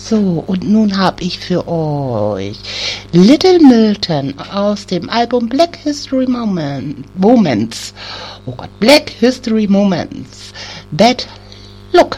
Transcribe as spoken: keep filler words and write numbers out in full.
So, und nun habe ich für euch Little Milton aus dem Album Black History Moment, Moments. Oh Gott, Black History Moments. Bad